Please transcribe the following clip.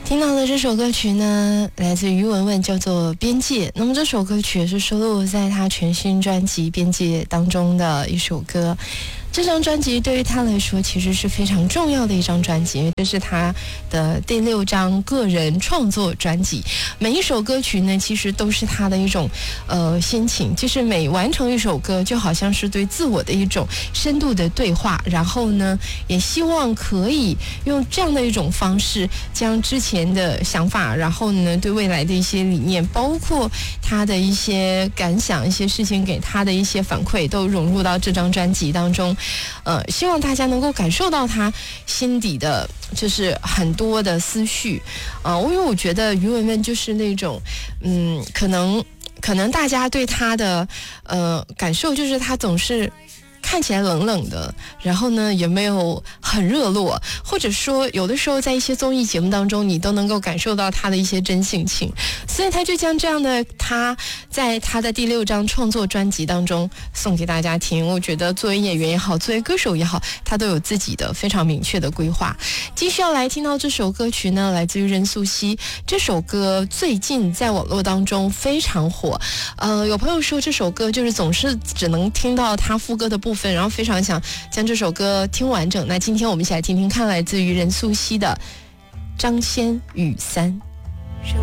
听到的这首歌曲呢，来自于文文，叫做《边界》。那么这首歌曲是收录在他全新专辑《边界》当中的一首歌。这张专辑对于他来说其实是非常重要的一张专辑，因为这是他的第6张个人创作专辑。每一首歌曲呢，其实都是他的一种心情，就是每完成一首歌，就好像是对自我的一种深度的对话。然后呢，也希望可以用这样的一种方式，将之前的想法，然后呢，对未来的一些理念，包括他的一些感想、一些事情给他的一些反馈，都融入到这张专辑当中。希望大家能够感受到他心底的就是很多的思绪。因为我觉得于文文就是那种可能大家对他的感受就是他总是看起来冷冷的，然后呢也没有很热络，或者说有的时候在一些综艺节目当中你都能够感受到他的一些真性情，所以他就将这样的他在他的第6张创作专辑当中送给大家听。我觉得作为演员也好，作为歌手也好，他都有自己的非常明确的规划。继续要来听到这首歌曲呢，来自于任素汐。这首歌最近在网络当中非常火，有朋友说这首歌就是总是只能听到他副歌的部分，然后非常想将这首歌听完整。那今天我们一起来听听看，来自于任素汐的《张仙与三》。